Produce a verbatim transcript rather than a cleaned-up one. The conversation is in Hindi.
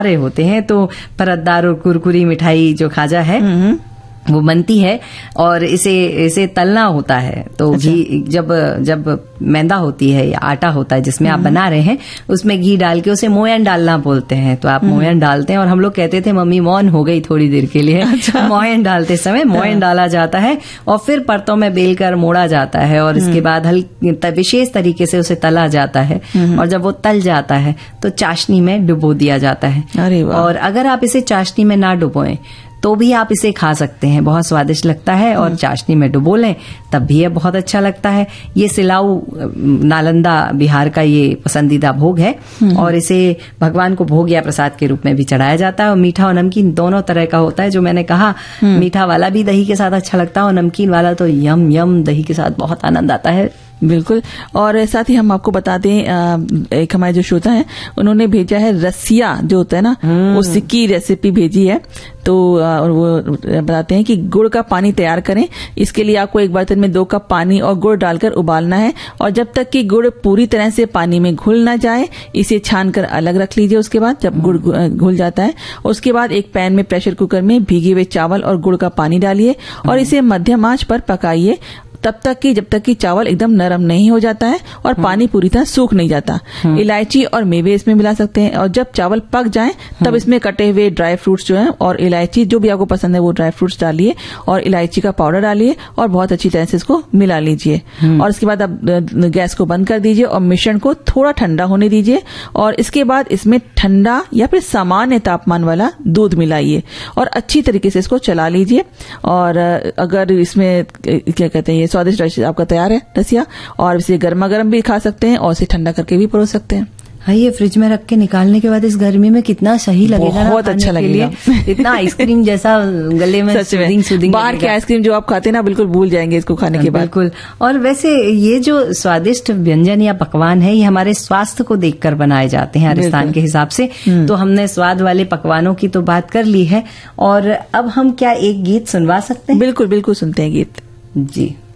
रहे होते हैं तो परतदार और कुरकुरी मिठाई जो खाजा है वो बनती है और इसे इसे तलना होता है। तो अच्छा। घी जब जब मैदा होती है या आटा होता है जिसमें आप बना रहे हैं उसमें घी डाल के उसे मोयन डालना बोलते हैं। तो आप मोयन डालते हैं और हम लोग कहते थे मम्मी मौन हो गई थोड़ी देर के लिए। अच्छा। मोयन डालते समय मोयन डाला जाता है और फिर परतों में बेलकर मोड़ा जाता है और इसके बाद हल्की विशेष तरीके से उसे तला जाता है और जब वो तल जाता है तो चाशनी में डुबो दिया जाता है। अरे वाह। और अगर आप इसे चाशनी में ना डुबोएं तो भी आप इसे खा सकते हैं, बहुत स्वादिष्ट लगता है। और चाशनी में डुबो लें तब भी ये बहुत अच्छा लगता है। ये सिलाऊ नालंदा बिहार का ये पसंदीदा भोग है और इसे भगवान को भोग या प्रसाद के रूप में भी चढ़ाया जाता है। और मीठा और नमकीन दोनों तरह का होता है। जो मैंने कहा मीठा वाला भी दही के साथ अच्छा लगता है और नमकीन वाला तो यम यम दही के साथ बहुत आनंद आता है। बिल्कुल। और साथ ही हम आपको बता दें, एक हमारे जो श्रोता हैं उन्होंने भेजा है रसिया जो होता है ना उसकी रेसिपी भेजी है। तो और वो बताते हैं कि गुड़ का पानी तैयार करें। इसके लिए आपको एक बर्तन में दो कप पानी और गुड़ डालकर उबालना है और जब तक कि गुड़ पूरी तरह से पानी में घुल ना जाए इसे छानकर अलग रख लीजिए। उसके बाद जब गुड़ घुल जाता है उसके बाद एक पैन में प्रेशर कुकर में भीगे हुए चावल और गुड़ का पानी डालिए और इसे मध्यम आंच पर पकाइए तब तक कि जब तक कि चावल एकदम नरम नहीं हो जाता है और पानी पूरी तरह सूख नहीं जाता। इलायची और मेवे इसमें मिला सकते हैं और जब चावल पक जाएं तब इसमें कटे हुए ड्राई फ्रूट्स जो हैं और इलायची जो भी आपको पसंद है वो ड्राई फ्रूट्स डालिए और इलायची का पाउडर डालिए और बहुत अच्छी तरह से इसको मिला लीजिए। और इसके बाद आप गैस को बंद कर दीजिए और मिश्रण को थोड़ा ठंडा होने दीजिए और इसके बाद इसमें ठंडा या फिर सामान्य तापमान वाला दूध मिलाइए और अच्छी तरीके से इसको चला लीजिए। और अगर इसमें क्या कहते हैं स्वादिष्ट आपका तैयार है रसिया और इसे गर्मा गर्म भी खा सकते हैं और इसे ठंडा करके भी परोस सकते हैं। हाँ, ये फ्रिज में रख के निकालने के बाद इस गर्मी में कितना सही लगेगा, बहुत अच्छा लगेगा। इतना आइसक्रीम जैसा गले में सूदिंग सूदिंग। बाहर के आइसक्रीम जो आप खाते हैं ना बिल्कुल भूल जाएंगे इसको खाने के बाद। बिल्कुल। और वैसे ये जो स्वादिष्ट व्यंजन या पकवान है ये हमारे स्वास्थ्य को देखकर बनाए जाते हैं राजस्थान के हिसाब से। तो हमने स्वाद वाले पकवानों की तो बात कर ली है और अब हम क्या एक गीत सुनवा सकते हैं? बिल्कुल बिल्कुल सुनते हैं गीत जी।